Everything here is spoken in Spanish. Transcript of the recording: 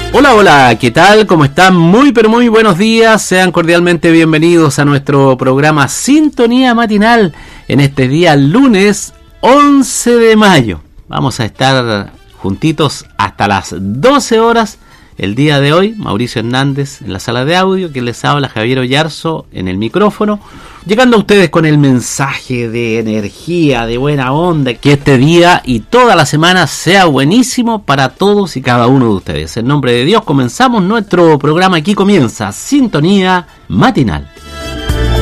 Hola, hola, ¿qué tal? ¿Cómo están? Muy, pero muy buenos días. Sean cordialmente bienvenidos a nuestro programa Sintonía Matinal en este día lunes 11 de mayo. Vamos a estar juntitos hasta las 12 horas el día de hoy. Mauricio Hernández en la sala de audio, que les habla Javier Oyarzo en el micrófono, llegando a ustedes con el mensaje de energía, de buena onda, que este día y toda la semana sea buenísimo para todos y cada uno de ustedes. En nombre de Dios comenzamos nuestro programa. Aquí comienza Sintonía Matinal.